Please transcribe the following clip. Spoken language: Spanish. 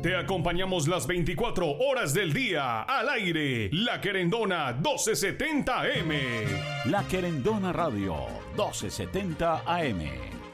Te acompañamos las 24 horas del día al aire. La Querendona 1270 AM. La Querendona Radio 1270 AM.